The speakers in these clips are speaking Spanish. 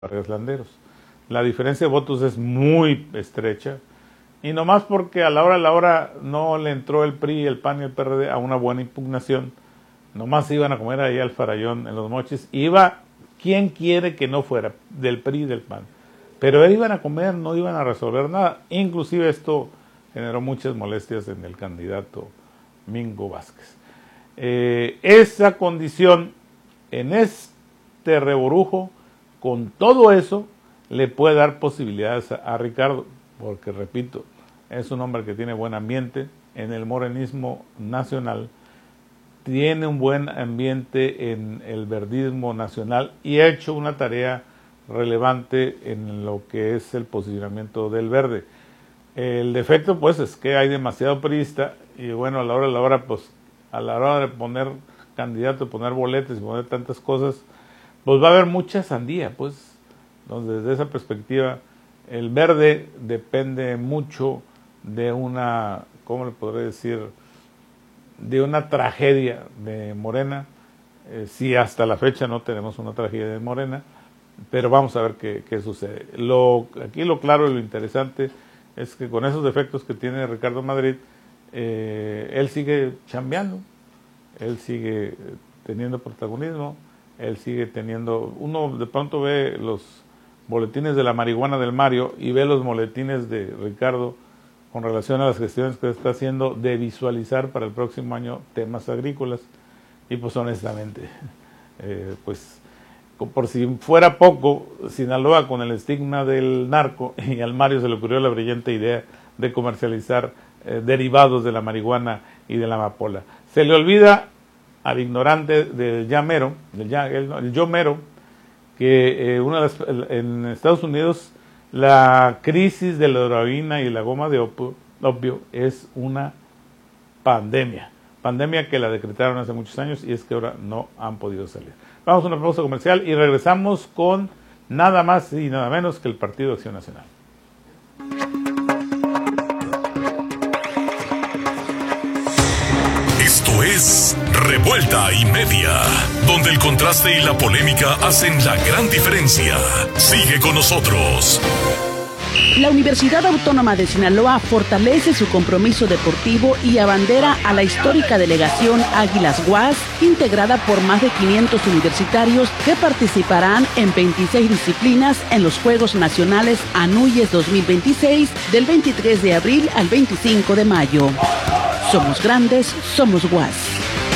Vargas Landeros. La diferencia de votos es muy estrecha y nomás porque a la hora no le entró el PRI, el PAN y el PRD a una buena impugnación, nomás iban a comer ahí al farallón en Los Mochis. Iba quien quiere que no fuera, del PRI y del PAN. Pero iban a comer, no iban a resolver nada. Inclusive esto generó muchas molestias en el candidato Mingo Vázquez. Esa condición en este reborujo, con todo eso, le puede dar posibilidades a Ricardo, porque repito, es un hombre que tiene buen ambiente en el morenismo nacional, tiene un buen ambiente en el verdismo nacional y ha hecho una tarea relevante en lo que es el posicionamiento del verde. El defecto pues es que hay demasiado priista y bueno, a la hora de poner candidato, poner boletes y poner tantas cosas, pues va a haber mucha sandía, pues. Entonces, desde esa perspectiva, el verde depende mucho de una, ¿cómo le podré decir?, de una tragedia de Morena. Si hasta la fecha no tenemos una tragedia de Morena, pero vamos a ver qué sucede. Aquí lo claro y lo interesante es que con esos defectos que tiene Ricardo Madrid, él sigue chambeando, él sigue teniendo protagonismo, él sigue teniendo, uno de pronto ve los boletines de la marihuana del Mario y ve los boletines de Ricardo con relación a las gestiones que está haciendo de visualizar para el próximo año temas agrícolas y pues honestamente, pues por si fuera poco, Sinaloa con el estigma del narco y al Mario se le ocurrió la brillante idea de comercializar derivados de la marihuana y de la amapola. Se le olvida al ignorante del el yo mero, que en Estados Unidos la crisis de la heroína y la goma de opio es una pandemia que la decretaron hace muchos años y es que ahora no han podido salir. Vamos a una pausa comercial y regresamos con nada más y nada menos que el Partido de Acción Nacional. Esto es Revuelta y Media, donde el contraste y la polémica hacen la gran diferencia. Sigue con nosotros. La Universidad Autónoma de Sinaloa fortalece su compromiso deportivo y abandera a la histórica delegación Águilas UAS, integrada por más de 500 universitarios que participarán en 26 disciplinas en los Juegos Nacionales ANUYES 2026 del 23 de abril al 25 de mayo. Somos grandes, somos UAS.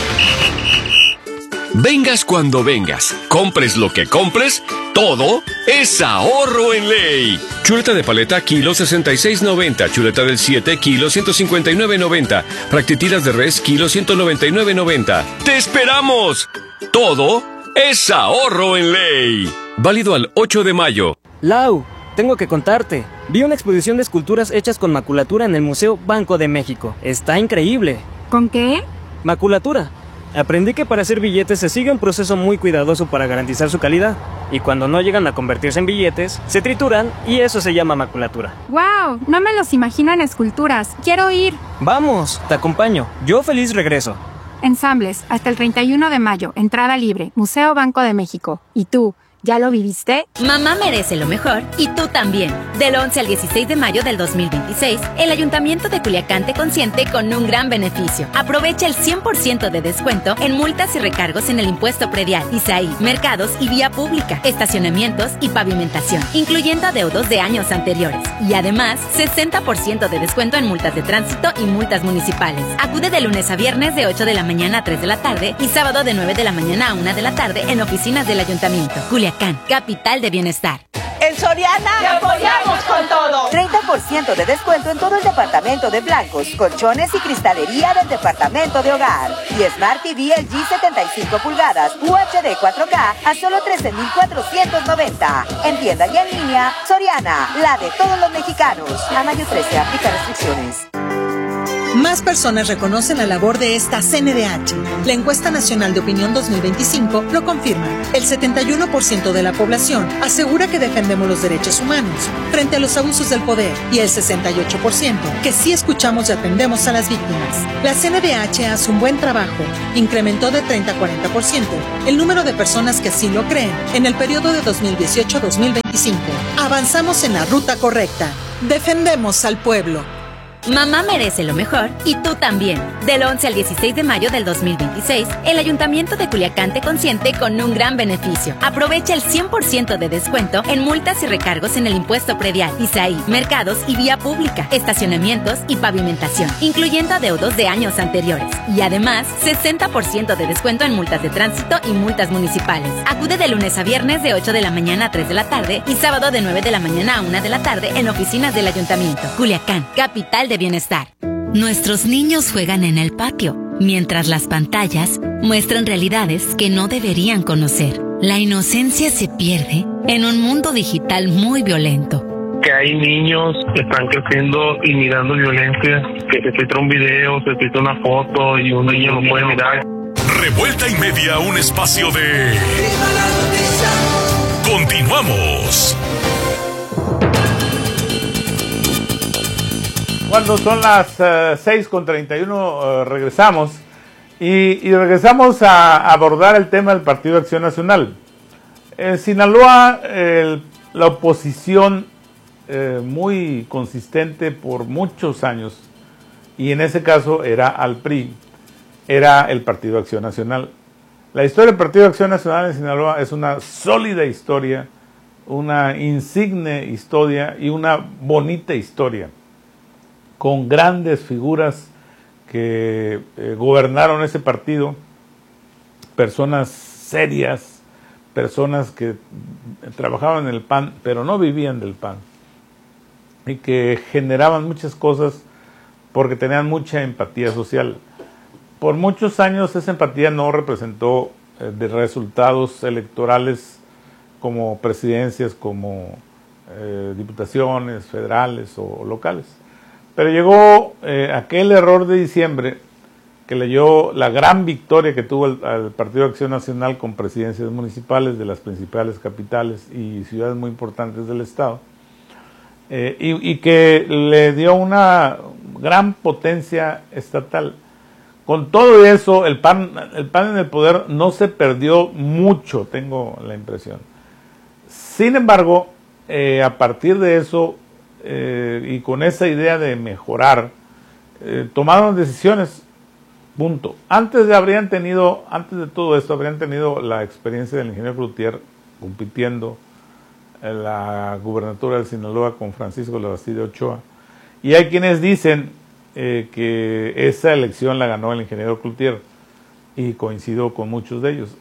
Vengas cuando vengas, compres lo que compres, todo es ahorro en ley. Chuleta de paleta, kilo 66.90. Chuleta del 7, kilo 159.90. Fractitilas de res, kilo 199.90. ¡Te esperamos! Todo es ahorro en ley. Válido al 8 de mayo. Lau, tengo que contarte. Vi una exposición de esculturas hechas con maculatura en el Museo Banco de México. Está increíble. ¿Con qué? Maculatura. Aprendí que para hacer billetes se sigue un proceso muy cuidadoso para garantizar su calidad. Y cuando no llegan a convertirse en billetes, se trituran y eso se llama maculatura. ¡Wow! No me los imagino en esculturas. ¡Quiero ir! Vamos, te acompaño. Yo feliz regreso. Ensambles, hasta el 31 de mayo. Entrada libre. Museo Banco de México. ¿Y tú? ¿Ya lo viviste? Mamá merece lo mejor y tú también. Del 11 al 16 de mayo del 2026, el Ayuntamiento de Culiacán te consiente con un gran beneficio. Aprovecha el 100% de descuento en multas y recargos en el impuesto predial, ISAI, mercados y vía pública, estacionamientos y pavimentación, incluyendo adeudos de años anteriores. Y además, 60% de descuento en multas de tránsito y multas municipales. Acude de lunes a viernes de 8 de la mañana a 3 de la tarde y sábado de 9 de la mañana a 1 de la tarde en oficinas del Ayuntamiento. Culiacán, capital de bienestar. En Soriana ¡te apoyamos con todo! 30% de descuento en todo el departamento de blancos, colchones y cristalería del departamento de hogar. Y Smart TV LG 75 pulgadas UHD 4K a solo 13,490. En tienda y en línea, Soriana, la de todos los mexicanos. A mayo 13, aplica restricciones. Más personas reconocen la labor de esta CNDH. La encuesta nacional de opinión 2025 lo confirma. El 71% de la población asegura que defendemos los derechos humanos frente a los abusos del poder y el 68% que sí escuchamos y atendemos a las víctimas. La CNDH hace un buen trabajo. Incrementó de 30 a 40% el número de personas que así lo creen en el periodo de 2018 a 2025. Avanzamos en la ruta correcta. Defendemos al pueblo. Mamá merece lo mejor y tú también. Del 11 al 16 de mayo del 2026, el Ayuntamiento de Culiacán te consiente con un gran beneficio. Aprovecha el 100% de descuento en multas y recargos en el impuesto predial, ISAI, mercados y vía pública, estacionamientos y pavimentación, incluyendo adeudos de años anteriores. Y además, 60% de descuento en multas de tránsito y multas municipales. Acude de lunes a viernes de 8 de la mañana a 3 de la tarde y sábado de 9 de la mañana a 1 de la tarde en oficinas del Ayuntamiento. Culiacán, capital de bienestar. Nuestros niños juegan en el patio, mientras las pantallas muestran realidades que no deberían conocer. La inocencia se pierde en un mundo digital muy violento. Que hay niños que están creciendo y mirando violencia, que se filtra un video, se filtra una foto y un niño lo puede mirar. Revuelta y Media, un espacio de... Continuamos. Cuando son las 6:31, regresamos y regresamos a abordar el tema del Partido Acción Nacional. En Sinaloa, la oposición muy consistente por muchos años, y en ese caso era al PRI, era el Partido Acción Nacional. La historia del Partido Acción Nacional en Sinaloa es una sólida historia, una insigne historia y una bonita historia, con grandes figuras que gobernaron ese partido, personas serias, personas que trabajaban en el PAN, pero no vivían del PAN, y que generaban muchas cosas porque tenían mucha empatía social. Por muchos años esa empatía no representó de resultados electorales como presidencias, como diputaciones federales o locales. Pero llegó aquel error de diciembre que leyó la gran victoria que tuvo el Partido Acción Nacional con presidencias municipales de las principales capitales y ciudades muy importantes del estado, y que le dio una gran potencia estatal. Con todo eso, el PAN en el poder no se perdió mucho, tengo la impresión. Sin embargo, a partir de eso, y con esa idea de mejorar, tomaron decisiones, punto. Antes de todo esto, habrían tenido la experiencia del ingeniero Cloutier compitiendo en la gubernatura de Sinaloa con Francisco Labastida Ochoa. Y hay quienes dicen que esa elección la ganó el ingeniero Cloutier, y coincido con muchos de ellos.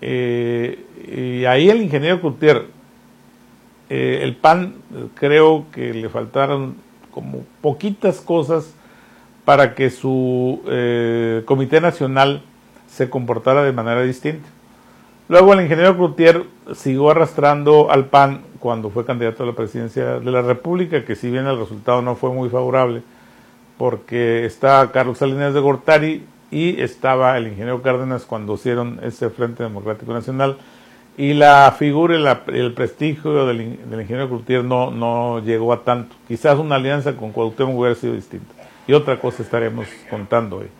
Y ahí el ingeniero Cloutier, el PAN, creo que le faltaron como poquitas cosas para que su Comité Nacional se comportara de manera distinta. Luego el ingeniero Cloutier siguió arrastrando al PAN cuando fue candidato a la presidencia de la República, que si bien el resultado no fue muy favorable, porque está Carlos Salinas de Gortari y estaba el ingeniero Cárdenas cuando hicieron ese Frente Democrático Nacional, y la figura y el prestigio del ingeniero Cloutier no llegó a tanto. Quizás una alianza con Cuauhtémoc hubiera sido distinta, y otra cosa estaremos contando hoy.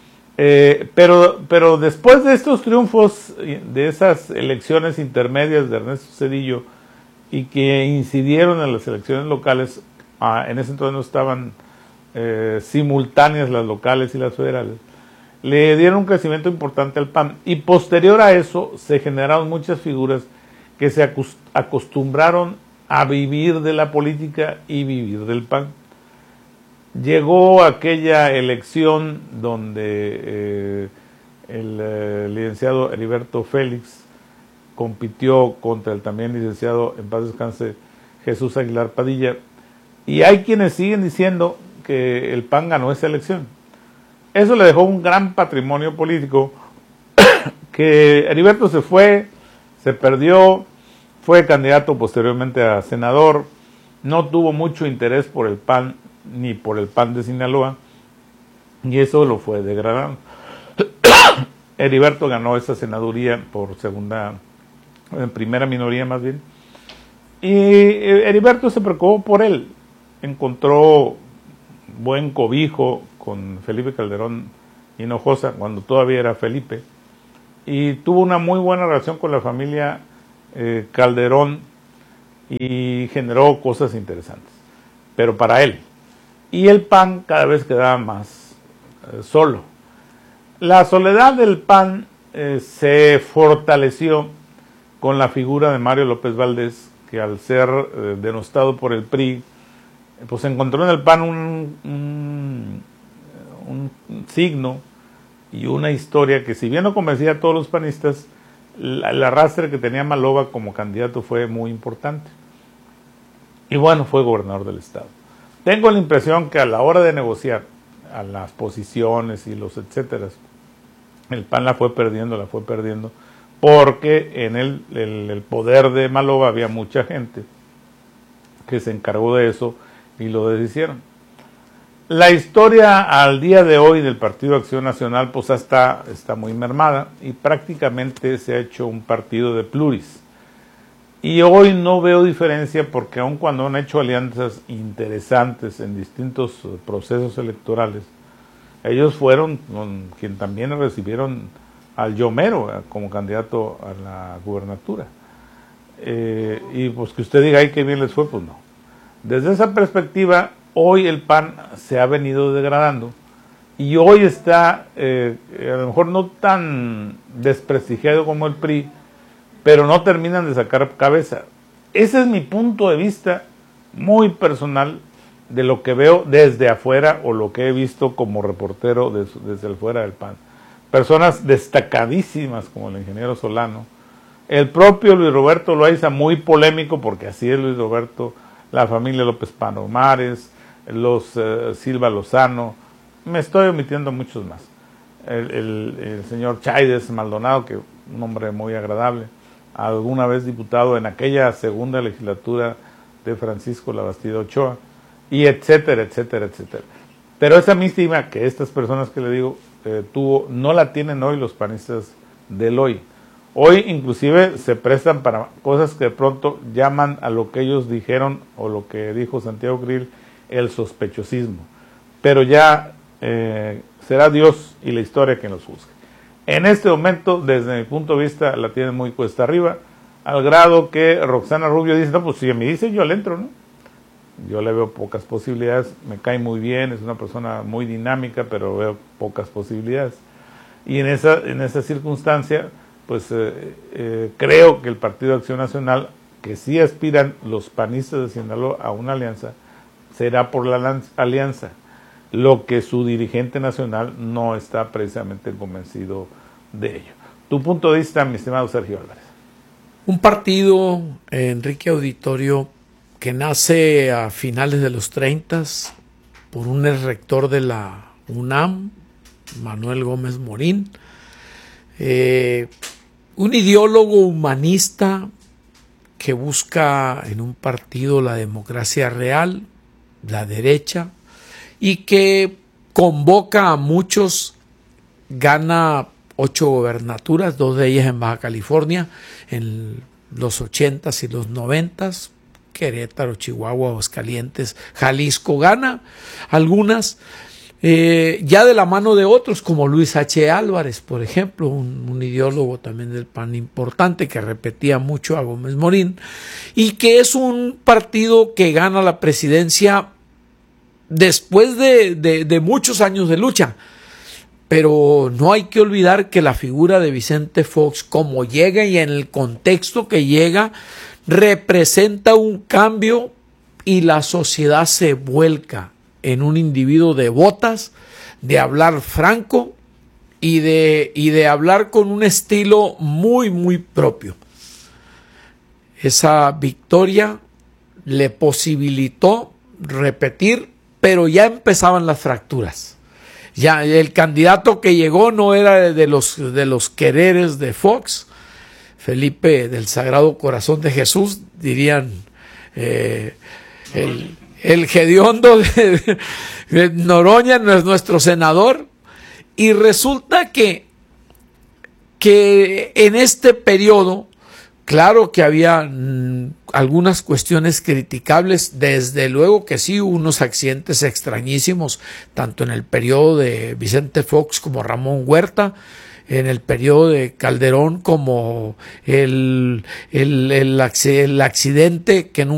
Pero después de estos triunfos, de esas elecciones intermedias de Ernesto Zedillo, y que incidieron en las elecciones locales, en ese entonces no estaban simultáneas las locales y las federales, le dieron un crecimiento importante al PAN, y posterior a eso se generaron muchas figuras que se acostumbraron a vivir de la política y vivir del PAN. Llegó aquella elección donde el licenciado Heriberto Félix compitió contra el también licenciado, en paz descanse, Jesús Aguilar Padilla, y hay quienes siguen diciendo que el PAN ganó esa elección. Eso le dejó un gran patrimonio político, que Heriberto se perdió, fue candidato posteriormente a senador, no tuvo mucho interés por el PAN ni por el PAN de Sinaloa, y eso lo fue degradando. Heriberto ganó esa senaduría por primera minoría más bien, y Heriberto se preocupó por él, encontró buen cobijo con Felipe Calderón Hinojosa cuando todavía era Felipe, y tuvo una muy buena relación con la familia Calderón y generó cosas interesantes, pero para él. Y el PAN cada vez quedaba más solo. La soledad del PAN se fortaleció con la figura de Mario López Valdés, que al ser denostado por el PRI, pues encontró en el PAN un signo y una historia que, si bien no convencía a todos los panistas, el arrastre que tenía Maloba como candidato fue muy importante. Y bueno, fue gobernador del estado. Tengo la impresión que a la hora de negociar a las posiciones y los etcétera, el PAN la fue perdiendo, porque en el poder de Maloba había mucha gente que se encargó de eso y lo deshicieron. La historia al día de hoy del Partido Acción Nacional pues está muy mermada y prácticamente se ha hecho un partido de pluris. Y hoy no veo diferencia, porque aun cuando han hecho alianzas interesantes en distintos procesos electorales, ellos fueron con quien también recibieron al Yomero como candidato a la gubernatura. Y pues que usted diga, ay, qué bien les fue, pues no. Desde esa perspectiva, hoy el PAN se ha venido degradando y hoy está a lo mejor no tan desprestigiado como el PRI, pero no terminan de sacar cabeza. Ese es mi punto de vista muy personal de lo que veo desde afuera, o lo que he visto como reportero desde el fuera del PAN. Personas destacadísimas como el ingeniero Solano, el propio Luis Roberto Loaiza, muy polémico porque así es Luis Roberto, la familia López Palomares, los Silva Lozano, me estoy omitiendo muchos más, el señor Chaides Maldonado, que un hombre muy agradable, alguna vez diputado en aquella segunda legislatura de Francisco Labastida Ochoa, y etcétera, etcétera, etcétera. Pero esa mística que estas personas que le digo tuvo, no la tienen hoy los panistas del hoy. Hoy inclusive se prestan para cosas que de pronto llaman a lo que ellos dijeron, o lo que dijo Santiago Krill, el sospechosismo. Pero ya será Dios y la historia quien los juzgue. En este momento, desde mi punto de vista, la tienen muy cuesta arriba, al grado que Roxana Rubio dice, no, pues si me dice, yo le entro, ¿no? Yo le veo pocas posibilidades, me cae muy bien, es una persona muy dinámica, pero veo pocas posibilidades. Y en esa circunstancia, pues creo que el Partido de Acción Nacional, que sí aspiran los panistas de Sinaloa a una alianza, será por la alianza, lo que su dirigente nacional no está precisamente convencido de ello. Tu punto de vista, mi estimado Sergio Álvarez. Un partido, Enrique Auditorio, que nace a finales de los 30 por un ex rector de la UNAM, Manuel Gómez Morín, un ideólogo humanista que busca en un partido la democracia real, la derecha, y que convoca a muchos, gana 8 gobernaturas, 2 de ellas en Baja California, en los 80s y los 90s, Querétaro, Chihuahua, Aguascalientes, Jalisco, gana algunas, ya de la mano de otros, como Luis H. Álvarez, por ejemplo, un ideólogo también del PAN importante, que repetía mucho a Gómez Morín, y que es un partido que gana la presidencia después de muchos años de lucha. Pero no hay que olvidar que la figura de Vicente Fox, como llega y en el contexto que llega, representa un cambio, y la sociedad se vuelca en un individuo de botas, de hablar franco y de hablar con un estilo muy, muy propio. Esa victoria le posibilitó repetir, pero ya empezaban las fracturas. Ya el candidato que llegó no era de los quereres de Fox, Felipe del Sagrado Corazón de Jesús, dirían el el hediondo de Noroña, nuestro senador, y resulta que en este periodo, claro que había algunas cuestiones criticables, desde luego que sí, unos accidentes extrañísimos, tanto en el periodo de Vicente Fox como Ramón Huerta, en el periodo de Calderón como el accidente que